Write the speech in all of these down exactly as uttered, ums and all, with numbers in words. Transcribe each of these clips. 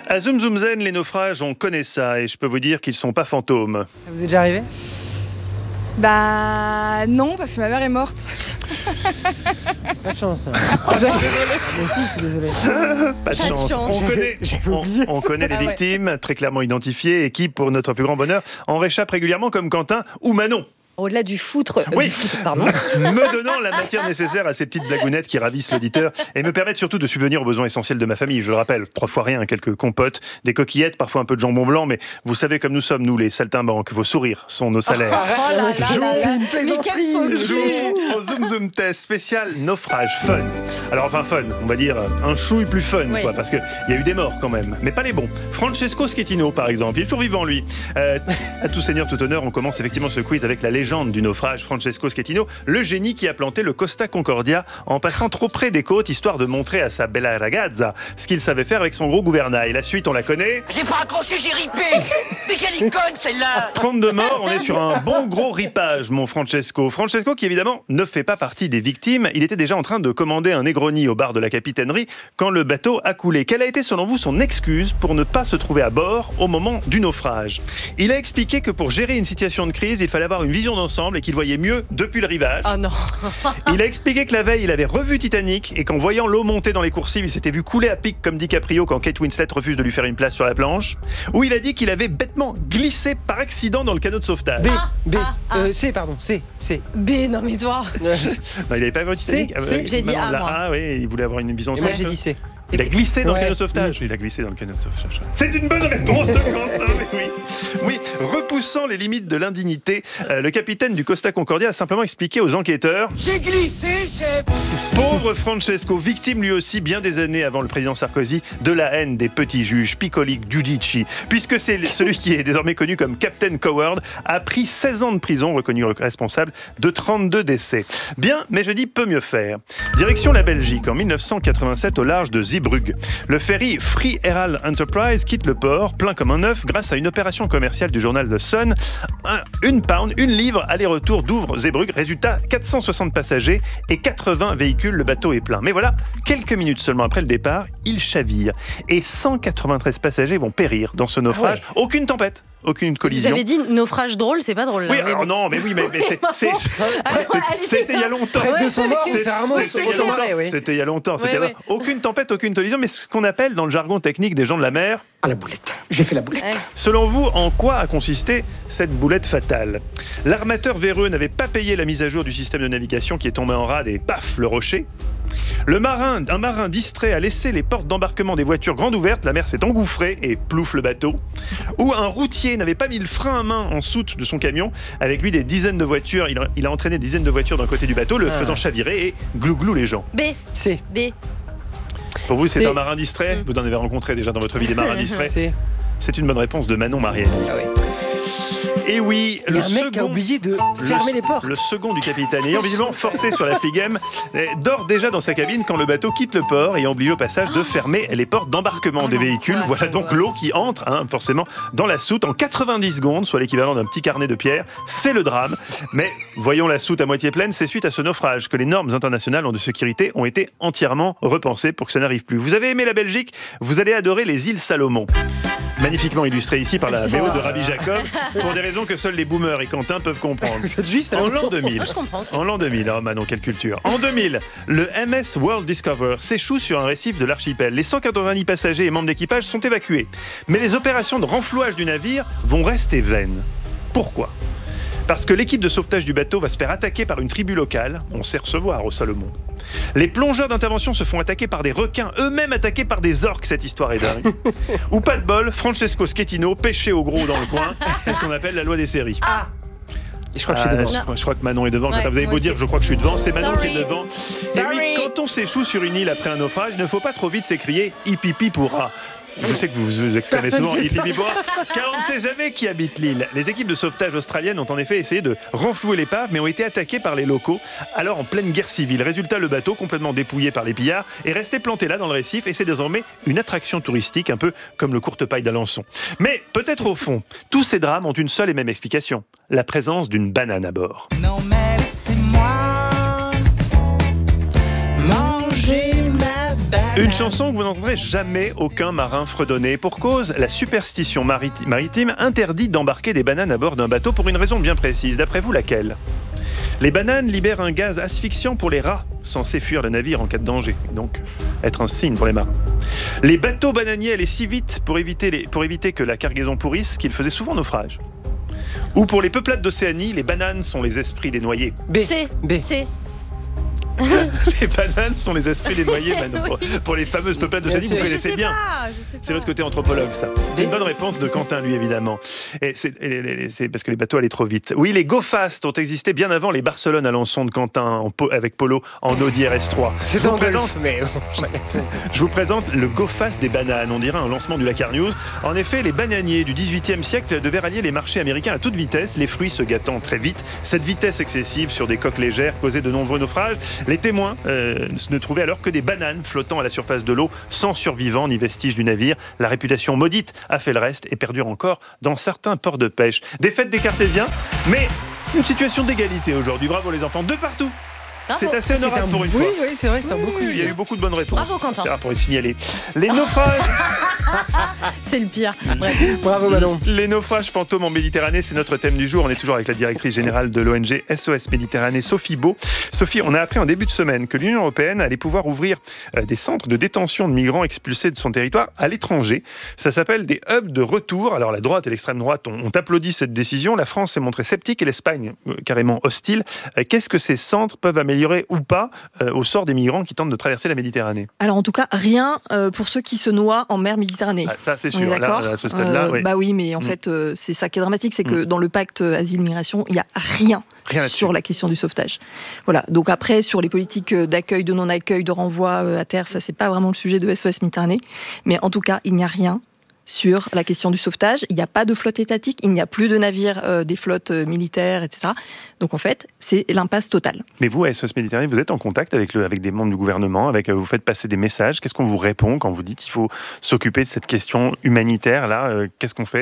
À Zoom Zoom Zen, les naufrages, on connaît ça et je peux vous dire qu'ils sont pas fantômes. Vous êtes déjà arrivé ? Bah non, parce que ma mère est morte. Pas de chance. Moi aussi, je suis désolé. Pas de chance. chance. On connaît, on, on connaît les Ah ouais. victimes, très clairement identifiées, et qui, pour notre plus grand bonheur, en réchappent régulièrement comme Quentin ou Manon. Au-delà du foutre, euh, Oui. du foutre, pardon. Me donnant la matière nécessaire à ces petites blagounettes qui ravissent l'auditeur et me permettent surtout de subvenir aux besoins essentiels de ma famille. Je le rappelle, trois fois rien, quelques compotes, des coquillettes, parfois un peu de jambon blanc, mais vous savez comme nous sommes, nous les saltimbanques, vos sourires sont nos salaires. Oh là là Joue- là C'est là. une Mais plaisanterie. quelle Joue folie. au Zoom Zoom Test spécial naufrage fun. Alors enfin fun, on va dire un chouille plus fun, Oui. quoi, parce qu'il y a eu des morts quand même, mais pas les bons. Francesco Schettino par exemple, il est toujours vivant lui. Euh, à tout seigneur, tout honneur, on commence effectivement ce quiz avec la légende du naufrage. Francesco Schettino, le génie qui a planté le Costa Concordia en passant trop près des côtes, histoire de montrer à sa bella ragazza ce qu'il savait faire avec son gros gouvernail. La suite, on la connaît. J'ai pas accroché, j'ai ripé. Mais quelle icône celle-là. trente-deux morts, on est sur un bon gros ripage, mon Francesco. Francesco qui évidemment ne fait pas partie des victimes, il était déjà en train de commander un Negroni au bar de la capitainerie quand le bateau a coulé. Quelle a été selon vous son excuse pour ne pas se trouver à bord au moment du naufrage ? Il a expliqué que pour gérer une situation de crise, il fallait avoir une vision d'ensemble et qu'il voyait mieux depuis le rivage. Oh non. Il a expliqué que la veille, il avait revu Titanic et qu'en voyant l'eau monter dans les coursives, il s'était vu couler à pic comme DiCaprio quand Kate Winslet refuse de lui faire une place sur la planche. Ou il a dit qu'il avait bêtement glissé par accident dans le canot de sauvetage. B, B, ah, ah. euh, C, pardon, C, C. B, non mais toi. Non, il n'avait pas vu Titanic. C'est- c'est- Ah, j'ai dit non, A, là, moi. Ah oui, il voulait avoir une vision Et moi simple. j'ai dit C. Il a glissé dans Ouais. le canot de sauvetage. Il a glissé dans le canot de sauvetage. C'est une bonne réponse de Quentin, mais oui. Oui, repoussant les limites de l'indignité, euh, le capitaine du Costa Concordia a simplement expliqué aux enquêteurs: J'ai glissé, chef. pauvre Francesco, victime lui aussi bien des années avant le président Sarkozy de la haine des petits juges Piccoli Giudici, puisque c'est celui qui est désormais connu comme Captain Coward, a pris seize ans de prison, reconnu responsable de trente-deux décès. Bien, mais je dis peut mieux faire. Direction la Belgique en mille neuf cent quatre-vingt-sept au large de Zeebrugge. Le ferry Free Herald Enterprise quitte le port plein comme un œuf grâce à une opération commerciale du journal The Sun. Un, une pound, une livre, aller-retour Douvres-Zeebrugge. Résultat, quatre cent soixante passagers et quatre-vingts véhicules. Le bateau est plein. Mais voilà, quelques minutes seulement après le départ, il chavire. Et cent quatre-vingt-treize passagers vont périr dans ce naufrage. Ah Aucune tempête, aucune collision. Vous avez dit naufrage drôle, c'est pas drôle là. Oui, mais alors bon. non, mais oui, mais, mais c'est, c'est- Allez, c'est- allez, c'était il y a longtemps. Près de deux cents morts, C'est- c'est rarement c'était c'est il y a autant longtemps. marré, oui. C'était il y a longtemps. c'était Ouais, il y a ouais. longtemps. Aucune tempête, aucune collision, mais ce qu'on appelle dans le jargon technique des gens de la mer. À la boulette. J'ai fait la boulette. Ouais. Selon vous, en quoi a consisté cette boulette fatale ? L'armateur véreux n'avait pas payé la mise à jour du système de navigation qui est tombé en rade et paf, le rocher. Le marin, un marin distrait a laissé les portes d'embarquement des voitures grandes ouvertes, la mer s'est engouffrée et plouf le bateau. Ou un routier n'avait pas mis le frein à main en soute de son camion, avec lui des dizaines de voitures, il a, il a entraîné des dizaines de voitures d'un côté du bateau, le Ah. faisant chavirer et glou-glou les gens. B, C, B. Pour vous, c'est C'est- un marin distrait ? Vous en avez rencontré déjà dans votre vie des marins distraits ? C. C'est une bonne réponse de Manon Marielle. Ah ouais. Et oui, Il y le a un mec qui a second... oublié de fermer le, les portes. le second du capitaine, ayant visiblement forcé sur la Fligem, eh, dort déjà dans sa cabine quand le bateau quitte le port, ayant oublié au passage de fermer les portes d'embarquement Oh des non, véhicules. voilà, Voilà c'est donc vrai. l'eau qui entre, hein, forcément, dans la soute en quatre-vingt-dix secondes, soit l'équivalent d'un petit carnet de pierre. C'est le drame. Mais voyons la soute à moitié pleine, c'est suite à ce naufrage que les normes internationales de sécurité ont été entièrement repensées pour que ça n'arrive plus. Vous avez aimé la Belgique ? Vous allez adorer les îles Salomon. Magnifiquement illustré ici par la B O de Rabbi Jacob, pour des raisons que seuls les boomers et Quentin peuvent comprendre. Vous êtes juif, ça En va? l'an deux mille. Je comprends. c'est- En l'an deux mille, oh Manon, quelle culture. En deux mille, le M S World Discover s'échoue sur un récif de l'archipel. Les cent quatre-vingt-dix passagers et membres d'équipage sont évacués. Mais les opérations de renflouage du navire vont rester vaines. Pourquoi ? Parce que l'équipe de sauvetage du bateau va se faire attaquer par une tribu locale. On sait recevoir au Salomon. Les plongeurs d'intervention se font attaquer par des requins, eux-mêmes attaqués par des orques. Cette histoire est dingue. Ou pas de bol, Francesco Schettino, pêché au gros dans le coin. C'est ce qu'on appelle la loi des séries. Et je crois que je suis Ah, devant. je, crois, je crois que Manon est devant. Ouais, Quand vous avez moi beau dire aussi. je crois que je suis devant, c'est Manon Sorry. qui est devant. Et Sorry. oui, quand on s'échoue sur une île après un naufrage, il ne faut pas trop vite s'écrier hipipi pourra. Je sais que vous vous exclamez Personne souvent fait ça. hipipi pourra, car on ne sait jamais qui habite l'île. Les équipes de sauvetage australiennes ont en effet essayé de renflouer l'épave, mais ont été attaquées par les locaux, alors en pleine guerre civile. Résultat, le bateau, complètement dépouillé par les pillards, est resté planté là dans le récif, et c'est désormais une attraction touristique, un peu comme le courte-paille d'Alençon. Mais peut-être au fond, tous ces drames ont une seule et même explication, la présence d'une banane à bord. Non mais laissez-moi manger ma banane. Une chanson que vous n'entendrez jamais aucun marin fredonner. Pour cause, la superstition mariti- maritime interdit d'embarquer des bananes à bord d'un bateau pour une raison bien précise. D'après vous, laquelle ? Les bananes libèrent un gaz asphyxiant pour les rats, censés fuir le navire en cas de danger, donc être un signe pour les marins. Les bateaux bananiers allaient si vite pour éviter, les, pour éviter que la cargaison pourrisse qu'ils faisaient souvent naufrage. Ou pour les peuplades d'Océanie, les bananes sont les esprits des noyés. B. C. B. C. Les bananes sont les esprits des noyés, Manon. Pour, pour les fameuses peuplades d'Océanie, vous sûr. connaissez je sais bien. Pas, je sais C'est pas. votre côté anthropologue, ça. C'est une bonne réponse de Quentin, lui, évidemment. Et c'est, et les- c'est parce que les bateaux allaient trop vite. Oui, les Go Fast ont existé bien avant les Barcelone-Alençon de Quentin en po- avec Polo en Audi R S trois. C'est Je vous en présente, golf, mais je vous présente le Go Fast des bananes. On dirait un lancement du Lakar News. En effet, les bananiers du dix-huitième siècle devaient rallier les marchés américains à toute vitesse, les fruits se gâtant très vite. Cette vitesse excessive sur des coques légères causait de nombreux naufrages. Les témoins euh, ne trouvaient alors que des bananes flottant à la surface de l'eau, sans survivants ni vestiges du navire. La réputation maudite a fait le reste et perdure encore dans certains ports de pêche. Défaite des Cartésiens, mais une situation d'égalité aujourd'hui. Bravo les enfants, de partout. Bravo. C'est assez honorable un... pour une oui, fois. Oui, c'est vrai, c'est un beau Il y a eu quiz. beaucoup de bonnes réponses. Bravo, Quentin. C'est rare pour les signaler. Les naufrages, C'est le pire. Bref. Bravo Manon. les naufrages fantômes en Méditerranée, c'est notre thème du jour. On est toujours avec la directrice générale de l'O N G S O S Méditerranée, Sophie Beau. Sophie, on a appris en début de semaine que l'Union européenne allait pouvoir ouvrir euh, des centres de détention de migrants expulsés de son territoire à l'étranger. Ça s'appelle des hubs de retour. Alors la droite et l'extrême droite ont, ont applaudi cette décision. La France s'est montrée sceptique et l'Espagne euh, carrément hostile. Euh, qu'est-ce que ces centres peuvent améliorer ou pas euh, au sort des migrants qui tentent de traverser la Méditerranée ? Alors en tout cas, rien euh, pour ceux qui se noient en mer Méditerranée. Ah, ça c'est On est sûr. Là, d'accord à ce stade-là, Euh, oui. Bah oui, mais en Mm. fait, euh, c'est ça qui est dramatique, c'est que Mm. dans le pacte asile-migration, il n'y a rien, Rien là-dessus. sur la question du sauvetage. Voilà. Donc après, sur les politiques d'accueil, de non-accueil, de renvoi euh, à terre, ça c'est pas vraiment le sujet de S O S Méditerranée. Mais en tout cas, il n'y a rien sur la question du sauvetage. Il n'y a pas de flotte étatique, il n'y a plus de navires euh, des flottes euh, militaires, et cetera. Donc en fait, c'est l'impasse totale. Mais vous, à S O S Méditerranée, vous êtes en contact avec, le, avec des membres du gouvernement, avec, euh, vous faites passer des messages. Qu'est-ce qu'on vous répond quand vous dites qu'il faut s'occuper de cette question humanitaire là euh, Qu'est-ce qu'on fait ?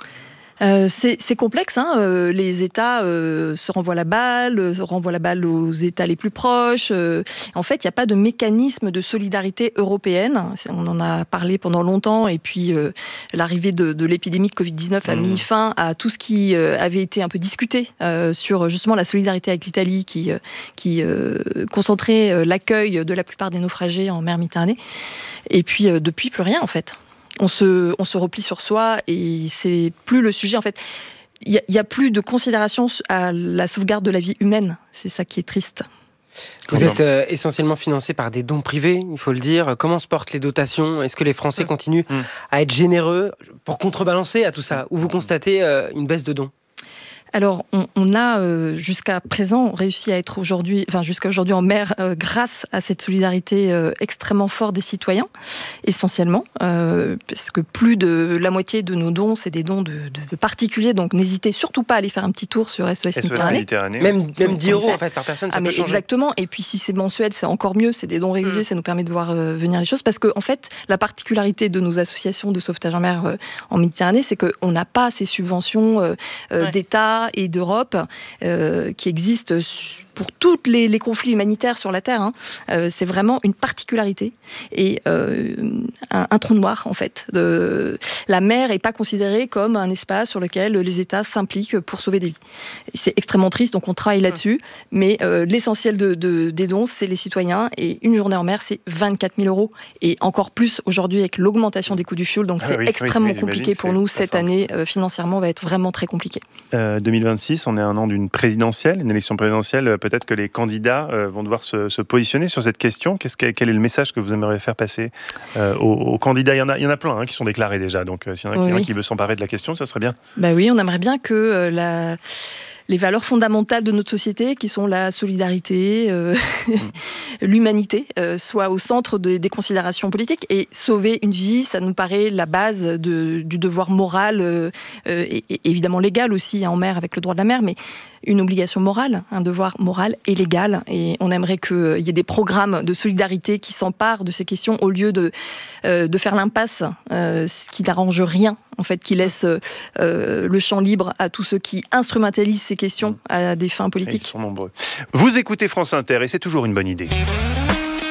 Euh, c'est, c'est complexe, hein. euh, les États euh, se renvoient la balle, euh, renvoient la balle aux États les plus proches. Euh, en fait, il n'y a pas de mécanisme de solidarité européenne. C'est- On en a parlé pendant longtemps, et puis euh, l'arrivée de, de l'épidémie de covid dix-neuf a Mmh. mis fin à tout ce qui euh, avait été un peu discuté euh, sur justement la solidarité avec l'Italie, qui, euh, qui euh, concentrait euh, l'accueil de la plupart des naufragés en mer Méditerranée. Et puis euh, depuis, plus rien en fait. On se, on se replie sur soi et c'est plus le sujet. En fait, il n'y a, y a plus de considération à la sauvegarde de la vie humaine. C'est ça qui est triste. Vous êtes euh, essentiellement financé par des dons privés, il faut le dire. Comment se portent les dotations ? Est-ce que les Français Mmh. continuent Mmh. à être généreux pour contrebalancer à tout ça ? Ou vous constatez euh, une baisse de dons ? Alors, on, on a euh, jusqu'à présent réussi à être aujourd'hui, enfin jusqu'à aujourd'hui en mer, euh, grâce à cette solidarité euh, extrêmement forte des citoyens, essentiellement, euh, parce que plus de la moitié de nos dons, c'est des dons de, de, de particuliers. Donc, n'hésitez surtout pas à aller faire un petit tour sur S O S S O S Méditerranée. Méditerranée. Même, même Oui, dix euros en fait. en fait par personne, ça Ah peut mais changer. exactement, et puis si c'est mensuel, c'est encore mieux, c'est des dons réguliers, Mm. ça nous permet de voir euh, venir les choses, parce que en fait, la particularité de nos associations de sauvetage en mer euh, en Méditerranée, c'est qu'on n'a pas ces subventions euh, euh, Ouais. d'État et d'Europe euh, qui existent su- pour tous les, les conflits humanitaires sur la Terre. Hein. Euh, c'est vraiment une particularité et euh, un, un trou noir, en fait. De... La mer n'est pas considérée comme un espace sur lequel les États s'impliquent pour sauver des vies. Et c'est extrêmement triste, donc on travaille là-dessus. Mais euh, l'essentiel de, de, des dons, c'est les citoyens. Et une journée en mer, c'est vingt-quatre mille euros. Et encore plus aujourd'hui avec l'augmentation des coûts du fioul. Donc Ah c'est oui, oui, extrêmement oui, j'imagine compliqué que pour c'est nous. pas Cette simple. année, euh, financièrement, va être vraiment très compliqué. Euh, deux mille vingt-six, on est un an d'une présidentielle, une élection présidentielle. euh, Peut-être que les candidats euh, vont devoir se, se positionner sur cette question. Qu'est-ce que, quel est le message que vous aimeriez faire passer euh, aux, aux candidats ? Il y en a, il y en a plein hein, qui sont déclarés déjà. Donc, euh, s'il y en a, Oui, qui- un oui. qui veut s'emparer de la question, ça serait bien. Bah oui, on aimerait bien que euh, la... les valeurs fondamentales de notre société, qui sont la solidarité, euh, l'humanité, euh, soient au centre de- des considérations politiques. Et sauver une vie, ça nous paraît la base de, du devoir moral, euh, euh, et, et évidemment légal aussi, hein, en mer avec le droit de la mer, mais une obligation morale, un devoir moral et légal. Et on aimerait qu'il y ait des programmes de solidarité qui s'emparent de ces questions au lieu de, euh, de faire l'impasse, euh, ce qui n'arrange rien, en fait, qui laisse euh, le champ libre à tous ceux qui instrumentalisent ces questions à des fins Et ils politiques. sont nombreux. Vous écoutez France Inter et c'est toujours une bonne idée.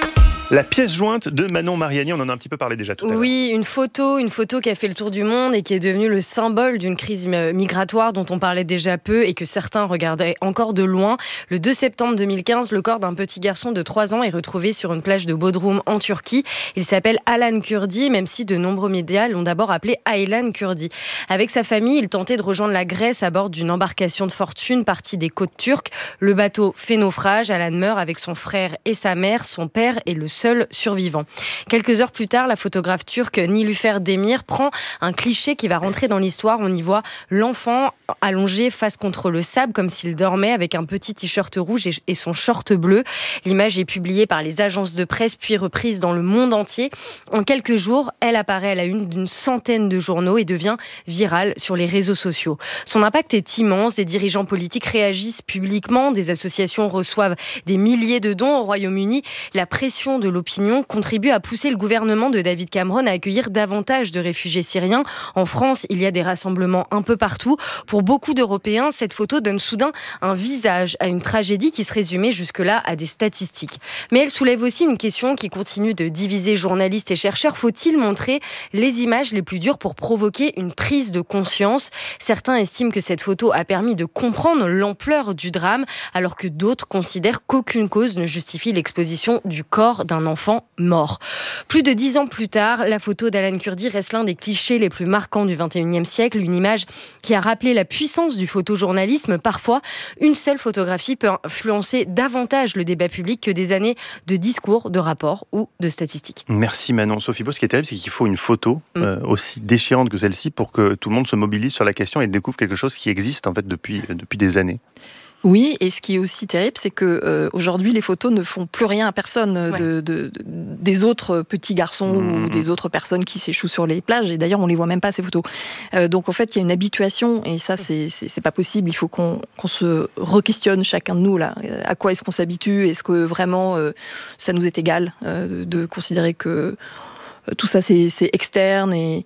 La pièce jointe de Manon Mariani, on en a un petit peu parlé déjà tout à l'heure. Oui, une photo, une photo qui a fait le tour du monde et qui est devenue le symbole d'une crise migratoire dont on parlait déjà peu et que certains regardaient encore de loin. Le deux septembre deux mille quinze, le corps d'un petit garçon de trois ans est retrouvé sur une plage de Bodrum en Turquie. Il s'appelle Alan Kurdi, même si de nombreux médias l'ont d'abord appelé Aylan Kurdi. Avec sa famille, il tentait de rejoindre la Grèce à bord d'une embarcation de fortune partie des côtes turques. Le bateau fait naufrage, Alan meurt avec son frère et sa mère, son père est le seul survivant. Quelques heures plus tard, la photographe turque Nilüfer Demir prend un cliché qui va rentrer dans l'histoire. On y voit l'enfant allongé face contre le sable comme s'il dormait avec un petit t-shirt rouge et son short bleu. L'image est publiée par les agences de presse puis reprise dans le monde entier. En quelques jours, elle apparaît à la une d'une centaine de journaux et devient virale sur les réseaux sociaux. Son impact est immense. Des dirigeants politiques réagissent publiquement. Des associations reçoivent des milliers de dons au Royaume-Uni. La pression de l'opinion contribue à pousser le gouvernement de David Cameron à accueillir davantage de réfugiés syriens. En France, il y a des rassemblements un peu partout. Pour beaucoup d'Européens, cette photo donne soudain un visage à une tragédie qui se résumait jusque-là à des statistiques. Mais elle soulève aussi une question qui continue de diviser journalistes et chercheurs. Faut-il montrer les images les plus dures pour provoquer une prise de conscience ? Certains estiment que cette photo a permis de comprendre l'ampleur du drame, alors que d'autres considèrent qu'aucune cause ne justifie l'exposition du corps d'un enfant mort. Plus de dix ans plus tard, la photo d'Alan Kurdi reste l'un des clichés les plus marquants du vingt et unième siècle, une image qui a rappelé la puissance du photojournalisme. Parfois, une seule photographie peut influencer davantage le débat public que des années de discours, de rapports ou de statistiques. Merci Manon. Sophie Beau, ce qui est terrible, c'est qu'il faut une photo mm. euh, aussi déchirante que celle-ci pour que tout le monde se mobilise sur la question et découvre quelque chose qui existe en fait depuis, depuis des années. Oui, et ce qui est aussi terrible, c'est que euh, aujourd'hui, les photos ne font plus rien à personne ouais. de, de, de, des autres petits garçons mmh. ou des autres personnes qui s'échouent sur les plages. Et d'ailleurs, on les voit même pas, ces photos. Euh, donc, en fait, il y a une habituation, et ça, c'est, c'est, c'est pas possible. Il faut qu'on, qu'on se re-questionne, chacun de nous, là. À quoi est-ce qu'on s'habitue ? Est-ce que vraiment, euh, ça nous est égal euh, de, de considérer que euh, tout ça, c'est, c'est externe et...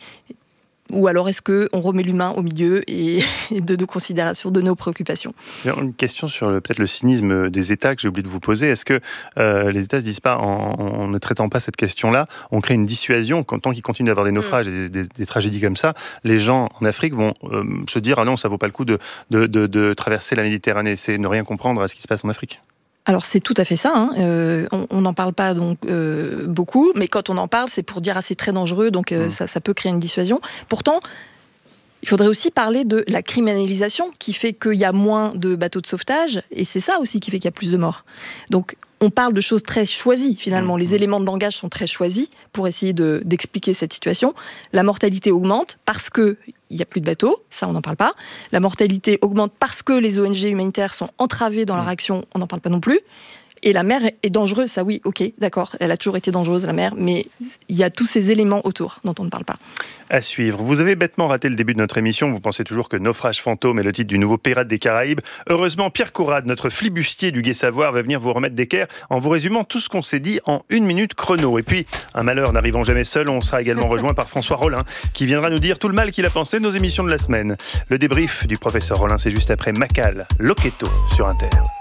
Ou alors est-ce qu'on remet l'humain au milieu et de nos considérations, de nos préoccupations ? Une question sur le, peut-être le cynisme des États que j'ai oublié de vous poser. Est-ce que euh, les États ne se disent pas, en, en ne traitant pas cette question-là, on crée une dissuasion, tant qu'ils continuent d'avoir des naufrages et des, des, des tragédies comme ça, les gens en Afrique vont euh, se dire « Ah non, ça ne vaut pas le coup de, de, de, de traverser la Méditerranée ». C'est ne rien comprendre à ce qui se passe en Afrique. Alors c'est tout à fait ça, hein. euh, on n'en parle pas donc euh, beaucoup, mais quand on en parle, c'est pour dire ah, c'est très dangereux, donc euh, mmh. ça, ça peut créer une dissuasion. Pourtant, il faudrait aussi parler de la criminalisation qui fait qu'il y a moins de bateaux de sauvetage, et c'est ça aussi qui fait qu'il y a plus de morts. Donc on parle de choses très choisies, finalement. Les éléments de langage sont très choisis pour essayer de, d'expliquer cette situation. La mortalité augmente parce qu'il n'y a plus de bateaux, ça on n'en parle pas. La mortalité augmente parce que les O N G humanitaires sont entravées dans leur action, on n'en parle pas non plus. Et la mer est dangereuse, ça oui, ok, d'accord, elle a toujours été dangereuse la mer, mais il y a tous ces éléments autour dont on ne parle pas. À suivre. Vous avez bêtement raté le début de notre émission, vous pensez toujours que Naufrage fantôme est le titre du nouveau Pirate des Caraïbes. Heureusement, Pierre Courade, notre flibustier du Gai Savoir, va venir vous remettre d'équerre en vous résumant tout ce qu'on s'est dit en une minute chrono. Et puis, un malheur n'arrivant jamais seul, on sera également rejoint par François Rollin, qui viendra nous dire tout le mal qu'il a pensé de nos émissions de la semaine. Le débrief du professeur Rollin, c'est juste après Macal, Loquetto sur Inter.